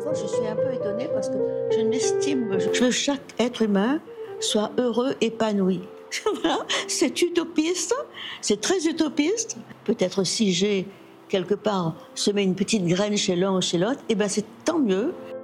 fois, je suis un peu étonnée parce que je m'estime, je veux que chaque être humain soit heureux, épanoui. Voilà, c'est utopiste, c'est très utopiste. Peut-être si j'ai quelque part semé une petite graine chez l'un ou chez l'autre, eh ben c'est tant mieux.